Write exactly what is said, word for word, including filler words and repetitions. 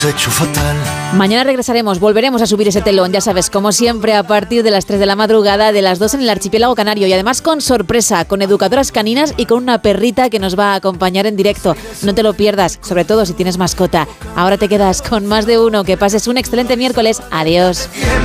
Hecho fatal. Mañana regresaremos, volveremos a subir ese telón, ya sabes, como siempre a partir de las tres de la madrugada, de las dos en el archipiélago canario, y además con sorpresa, con educadoras caninas y con una perrita que nos va a acompañar en directo. No te lo pierdas, sobre todo si tienes mascota. Ahora te quedas con Más de Uno, que pases un excelente miércoles. Adiós.